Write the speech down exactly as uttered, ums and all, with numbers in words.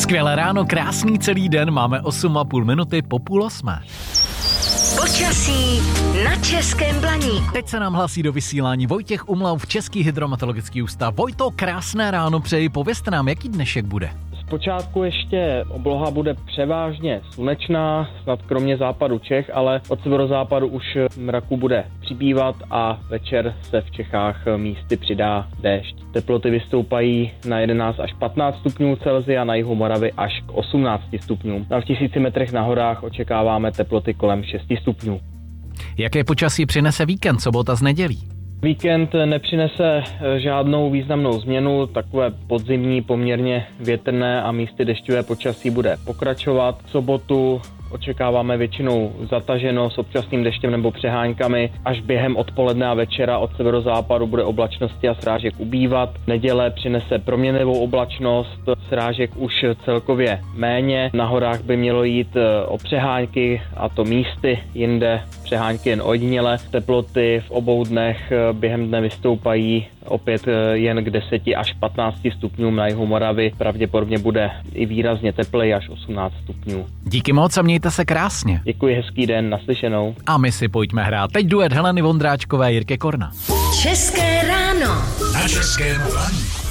Skvělé ráno, krásný celý den, máme osm a půl minuty po půl osmé. Počasí na Českém Blaníku. Teď se nám hlásí do vysílání Vojtěch Umlauf, Český hydrometeorologický ústav. Vojto, krásné ráno přeji, povězte nám, jaký dnešek bude. Zpočátku ještě obloha bude převážně slunečná, snad kromě západu Čech, ale od severozápadu už mraku bude přibývat a večer se v Čechách místy přidá déšť. Teploty vystoupají na jedenáct až patnáct stupňů Celsia, na jihu Moravy až k osmnácti stupňům. Tam v tisíci metrech na horách očekáváme teploty kolem šesti stupňů. Jaké počasí přinese víkend, sobota z nedělí? Víkend nepřinese žádnou významnou změnu, takové podzimní, poměrně větrné a místy dešťové počasí bude pokračovat. V sobotu očekáváme většinou zataženo s občasným deštěm nebo přeháňkami. Až během odpoledne a večera od severozápadu bude oblačnosti a srážek ubývat. Neděle přinese proměnlivou oblačnost, srážek už celkově méně. Na horách by mělo jít o přehánky, a to místy, jinde přehánky jen ojediněle. Teploty v obou dnech během dne vystoupají opět jen k deseti až patnácti stupňům, na jihu Moravy. Pravděpodobně bude i výrazně tepleji až osmnáct stupňů. Díky moc a mějte se krásně. Děkuji, hezký den, naslyšenou. A my si pojďme hrát. Teď duet Heleny Vondráčkové, Jirky Korna. České ráno. Na Českém Blaníku.